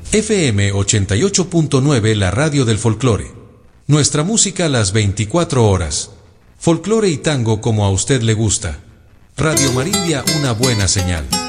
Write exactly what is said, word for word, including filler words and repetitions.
F M ochenta y ocho punto nueve, la radio del folclore. Nuestra música a las veinticuatro horas. Folclore y tango como a usted le gusta. Radio Marindia, una buena señal.